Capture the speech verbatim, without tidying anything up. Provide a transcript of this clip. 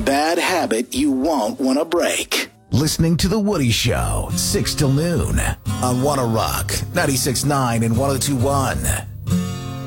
bad habit you won't want to break. Listening to The Woody Show, six till noon on Wanna Rock, ninety-six point nine and one oh two point one.